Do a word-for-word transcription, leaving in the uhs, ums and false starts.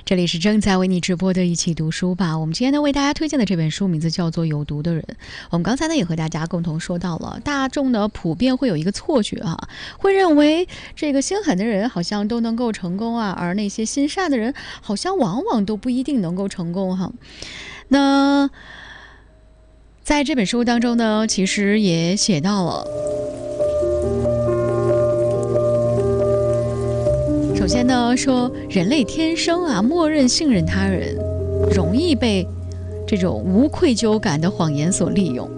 这里是正在为你直播的一起读书吧。我们今天呢为大家推荐的这本书名字叫做《有毒的人》。我们刚才呢也和大家共同说到了，大众呢普遍会有一个错觉啊，会认为这个心狠的人好像都能够成功啊，而那些心善的人好像往往都不一定能够成功哈。那在这本书当中呢，其实也写到了。首先呢，说人类天生啊，默认信任他人，容易被这种无愧疚感的谎言所利用。